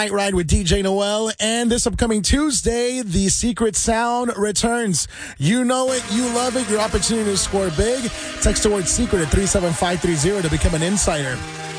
Night Ride with DJ Noel, and this upcoming Tuesday, the Secret Sound returns. You know it, you love it, your opportunity to score big. Text the word SECRET at 37530 to become an insider.